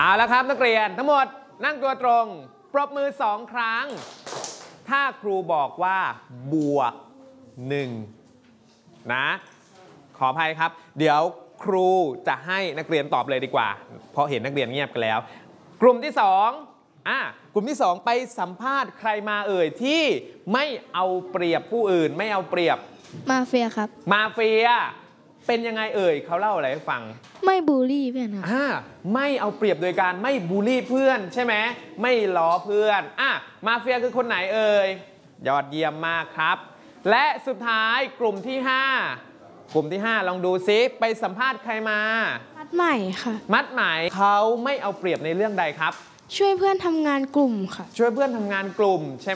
เอาละครับนักเรียนทั้งหมดนั่งตัวตรงปรบมือ2 ครั้งถ้าครูบอกว่าบวก1นะขออภัยครับเดี๋ยวครูจะให้นักเรียนตอบเลยดีกว่าเพราะเห็นนักเรียนเงียบกันแล้วกลุ่มที่2กลุ่มที่2ไปสัมภาษณ์ใครมาเอ่ยที่ไม่เอาเปรียบผู้อื่นไม่เอาเปรียบมาเฟียครับมาเฟียเป็นยังไงเอ่ยเขาเล่าอะไรให้ฟังไม่บูลลี่เพื่อนครับไม่เอาเปรียบโดยการไม่บูลลี่เพื่อนใช่ไหมไม่ล้อเพื่อนมาเฟียคือคนไหนเอ่ยยอดเยี่ยมมากครับและสุดท้ายกลุ่มที่5ลองดูซิไปสัมภาษณ์ใครมามัดใหม่ค่ะมัดใหม่เขาไม่เอาเปรียบในเรื่องใดครับช่วยเพื่อนทำงานกลุ่มค่ะช่วยเพื่อนทำงานกลุ่มใช่ไหม